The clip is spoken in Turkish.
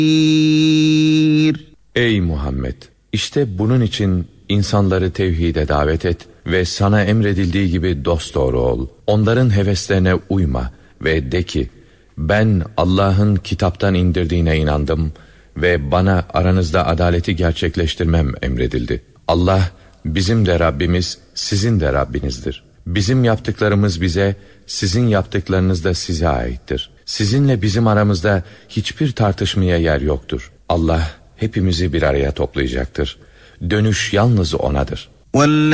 Ey Muhammed! İşte bunun için insanları tevhide davet et ve sana emredildiği gibi dosdoğru ol. Onların heveslerine uyma ve de ki, ben Allah'ın kitaptan indirdiğine inandım ve bana aranızda adaleti gerçekleştirmem emredildi. Allah bizim de Rabbimiz, sizin de Rabbinizdir. Bizim yaptıklarımız bize, sizin yaptıklarınız da size aittir. Sizinle bizim aramızda hiçbir tartışmaya yer yoktur. Allah hepimizi bir araya toplayacaktır. Dönüş yalnız O'nadır.